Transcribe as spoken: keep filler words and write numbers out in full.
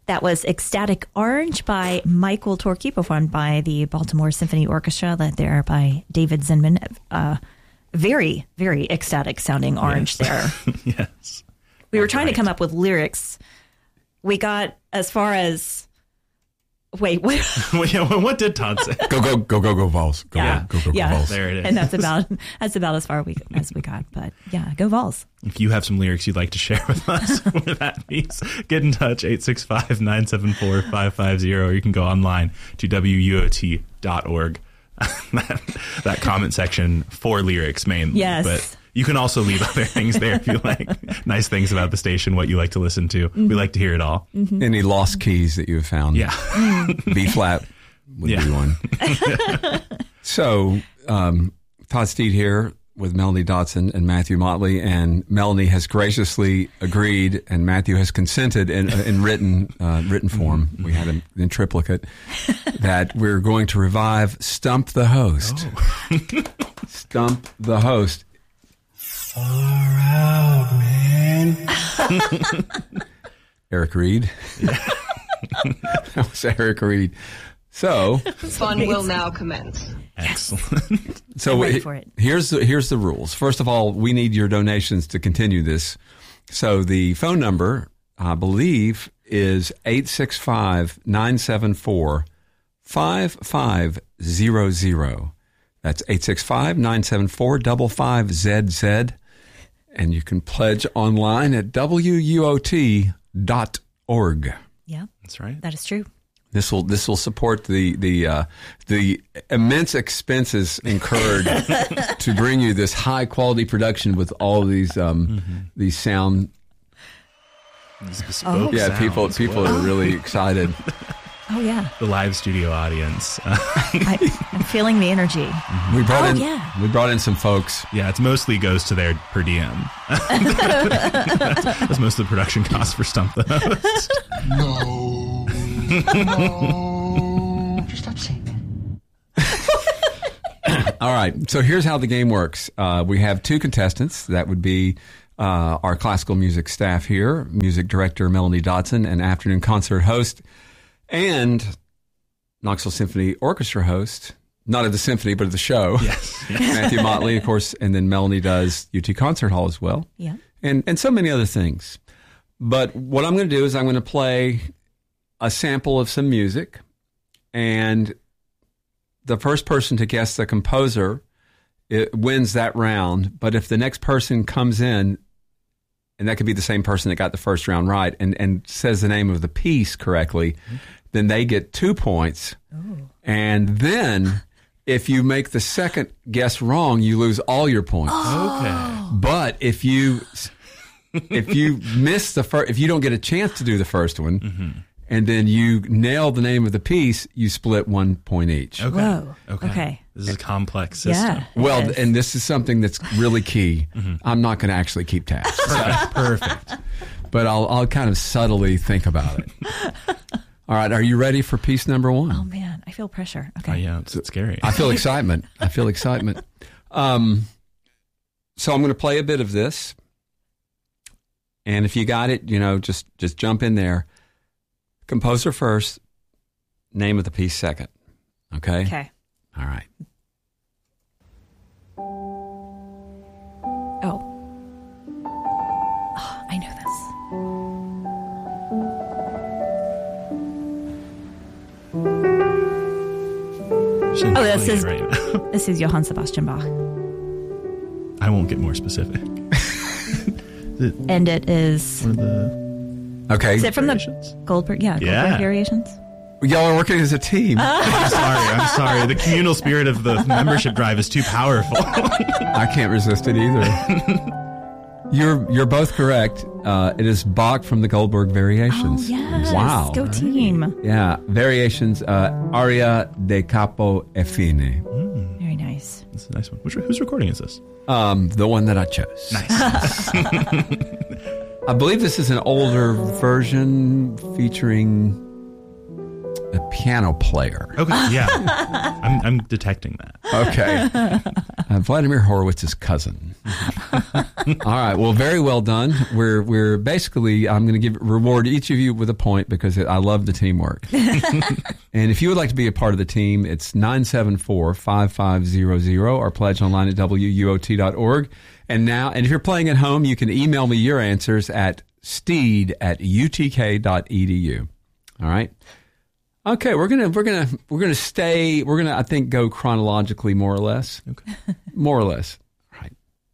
That was Ecstatic Orange by Michael Torkey, performed by the Baltimore Symphony Orchestra, led there by David Zinman. Uh, very, very ecstatic sounding orange yes. there. Yes. We were trying right. to come up with lyrics. We got as far as... Wait, what? What did Todd say? Go, go, go, go, go, Vols. Go, yeah. go, go, go, yeah. go, Vols. There it is. And that's about that's about as far we, as we got. But yeah, go Vols. If you have some lyrics you'd like to share with us for that piece, get in touch, eight six five, nine seven four, five five zero, or you can go online to W U O T dot org. that, that comment section for lyrics mainly. Yes. But you can also leave other things there if you like. Nice things about the station, what you like to listen to. Mm-hmm. We like to hear it all. Mm-hmm. Any lost keys that you have found. Yeah. B flat would yeah. be one. So, um, Todd Steed here with Melanie Dotson and Matthew Motley, and Melanie has graciously agreed, and Matthew has consented in, in written uh, written form. Mm-hmm. We had him in triplicate that we're going to revive Stump the Host. Oh. Stump the Host. Far out, man. Eric Reed. Yeah. That was Eric Reed. So fun will now commence. Excellent. So I'm ready for it. here's the, here's the rules. First of all, we need your donations to continue this. So the phone number, I believe, is eight six five, nine seven four, five five zero zero. That's eight six five, nine seven four, five five Z Z. And you can pledge online at W U O T dot org. Yeah, that's right. That is true. This will this will support the the uh, the immense expenses incurred to bring you this high quality production with all these um, mm-hmm. these sound. These bespoke yeah, sounds. people people Whoa. are really excited. Oh yeah, the live studio audience. I, I'm feeling the energy. We brought oh, in yeah. we brought in some folks. Yeah, it's mostly goes to their per diem. that's, that's most of the production costs for Stump the Host. No. No. Just stop saying that. All right. So here's how the game works. Uh, we have two contestants. That would be uh, our classical music staff here, music director Melanie Dotson, and afternoon concert host, and Knoxville Symphony Orchestra host, not of the symphony, but of the show. Yes. yes. Matthew Motley, of course, and then Melanie does U T Concert Hall as well. Yeah. And, and so many other things. But what I'm going to do is I'm going to play a sample of some music, and the first person to guess the composer it wins that round. But if the next person comes in, and that could be the same person that got the first round right, and, and says the name of the piece correctly, mm-hmm. then they get two points. Oh. And then if you make the second guess wrong, you lose all your points. Oh. Okay. But if you if you miss the first, if you don't get a chance to do the first one, mm-hmm. and then you nail the name of the piece, you split one point each. Okay. Whoa. Okay. Okay. This is a complex system. Yeah. Well, is. and this is something that's really key. Mm-hmm. I'm not going to actually keep tabs. Perfect. Perfect. But I'll I'll kind of subtly think about it. All right, are you ready for piece number one? Oh man, I feel pressure. Okay. Oh yeah, it's, it's scary. I feel excitement. I feel excitement. Um, so I'm going to play a bit of this, and if you got it, you know, just just jump in there. Composer first, name of the piece second. Okay. Okay. All right. Oh. Oh, I know this. Oh, this is right this is Johann Sebastian Bach. I won't get more specific. it, and it is. One of the okay. Is it from variations? the Goldberg? Yeah, Goldberg Yeah. Variations. Y'all are working as a team. I'm sorry. I'm sorry. The communal spirit of the membership drive is too powerful. I can't resist it either. You're you're both correct. Uh, it is Bach from the Goldberg Variations. Oh yes. Wow. Go team. Yeah, Variations, uh, Aria de Capo e Fine. Mm. Very nice. That's a nice one. Which, whose recording is this? Um, the one that I chose. Nice. I believe this is an older version featuring a piano player. Okay, yeah. I'm, I'm detecting that. Okay. Uh, Vladimir Horowitz's cousin. All right. Well, very well done. We're we're basically, I'm going to give reward each of you with a point because I love the teamwork. And if you would like to be a part of the team, it's nine seven four, five five zero zero or pledge online at W U O T dot org. And now, and if you're playing at home, you can email me your answers at steed at U T K dot E D U. All right. Okay, we're gonna we're gonna we're gonna stay. We're gonna I think go chronologically more or less. Okay. More or less.